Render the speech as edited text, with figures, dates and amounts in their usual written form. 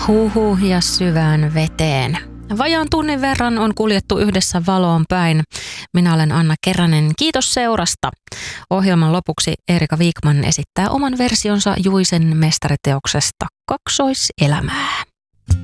Huhu ja syvään veteen. Vajaan tunnin verran on kuljettu yhdessä valoon päin. Minä olen Anna Keränen. Kiitos seurasta. Ohjelman lopuksi Erika Wikman esittää oman versionsa Juisen mestariteoksesta Kaksoiselämää.